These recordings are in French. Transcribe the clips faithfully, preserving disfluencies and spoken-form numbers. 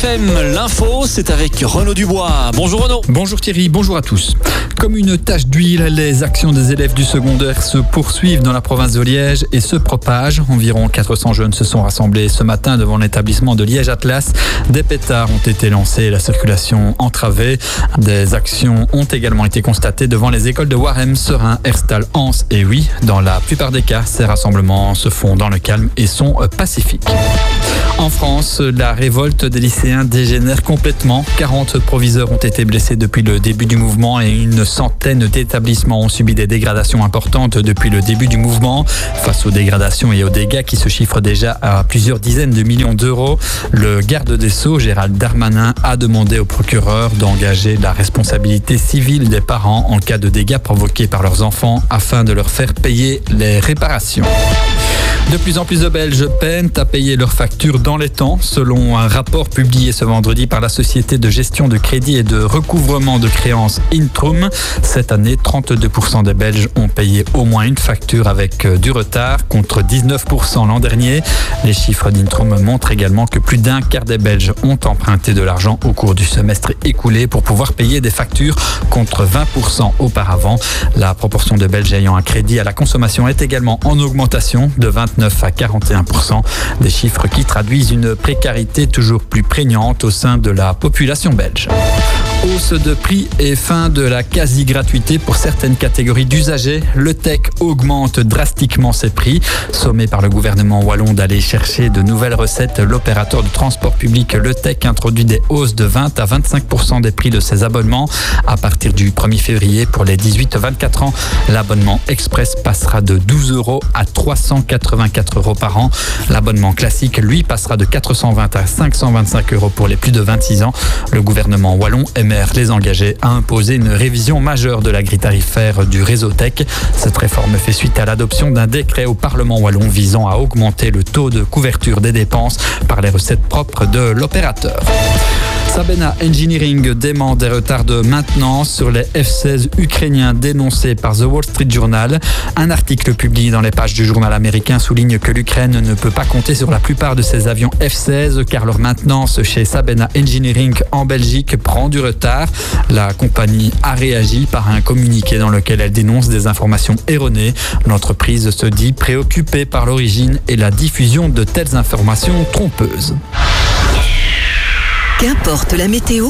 F M, l'info, c'est avec Renaud Dubois. Bonjour Renaud. Bonjour Thierry, bonjour à tous. Comme une tache d'huile, les actions des élèves du secondaire se poursuivent dans la province de Liège et se propagent. Environ quatre cents jeunes se sont rassemblés ce matin devant l'établissement de Liège Atlas. Des pétards ont été lancés, la circulation entravée. Des actions ont également été constatées devant les écoles de Warem, Serein, Herstal, Anse et oui, dans la plupart des cas, ces rassemblements se font dans le calme et sont pacifiques. En France, la révolte des lycéens dégénère complètement. quarante proviseurs ont été blessés depuis le début du mouvement et une centaine d'établissements ont subi des dégradations importantes depuis le début du mouvement. Face aux dégradations et aux dégâts qui se chiffrent déjà à plusieurs dizaines de millions d'euros, le garde des Sceaux, Gérald Darmanin, a demandé au procureur d'engager la responsabilité civile des parents en cas de dégâts provoqués par leurs enfants afin de leur faire payer les réparations. De plus en plus de Belges peinent à payer leurs factures dans les temps. Selon un rapport publié ce vendredi par la société de gestion de crédit et de recouvrement de créances Intrum, cette année, trente-deux pour cent des Belges ont payé au moins une facture avec du retard, contre dix-neuf pour cent l'an dernier. Les chiffres d'Intrum montrent également que plus d'un quart des Belges ont emprunté de l'argent au cours du semestre écoulé pour pouvoir payer des factures, contre vingt pour cent auparavant. La proportion de Belges ayant un crédit à la consommation est également en augmentation de vingt-neuf à quarante et un pour cent, des chiffres qui traduisent une précarité toujours plus prégnante au sein de la population belge. Hausse de prix et fin de la quasi-gratuité pour certaines catégories d'usagers. Le Tech augmente drastiquement ses prix. Sommé par le gouvernement wallon d'aller chercher de nouvelles recettes, l'opérateur de transport public Le Tech introduit des hausses de vingt à vingt-cinq pour cent des prix de ses abonnements. À partir du premier février, pour les dix-huit à vingt-quatre ans, l'abonnement express passera de douze euros à trois cent quatre-vingt-quatre euros par an. L'abonnement classique, lui, passera de quatre cent vingt à cinq cent vingt-cinq euros pour les plus de vingt-six ans. Le gouvernement wallon émet les engager à imposer une révision majeure de la grille tarifaire du réseau Tech. Cette réforme fait suite à l'adoption d'un décret au Parlement wallon visant à augmenter le taux de couverture des dépenses par les recettes propres de l'opérateur. Sabena Engineering dément des retards de maintenance sur les F seize ukrainiens dénoncés par The Wall Street Journal. Un article publié dans les pages du journal américain souligne que l'Ukraine ne peut pas compter sur la plupart de ses avions F seize car leur maintenance chez Sabena Engineering en Belgique prend du retard. La compagnie a réagi par un communiqué dans lequel elle dénonce des informations erronées. L'entreprise se dit préoccupée par l'origine et la diffusion de telles informations trompeuses. Qu'importe la météo,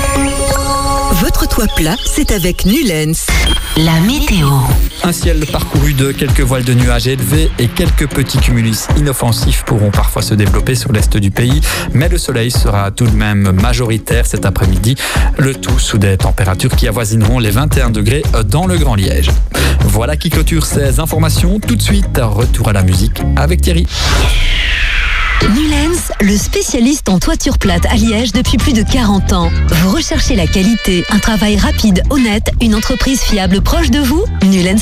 votre toit plat, c'est avec Nulens. La météo. Un ciel parcouru de quelques voiles de nuages élevés et quelques petits cumulus inoffensifs pourront parfois se développer sur l'est du pays, mais le soleil sera tout de même majoritaire cet après-midi, le tout sous des températures qui avoisineront les vingt et un degrés dans le Grand Liège. Voilà qui clôture ces informations. Tout de suite, retour à la musique avec Thierry. Nulens, le spécialiste en toiture plate à Liège depuis plus de quarante ans. Vous recherchez la qualité, un travail rapide, honnête, une entreprise fiable proche de vous ? Nulens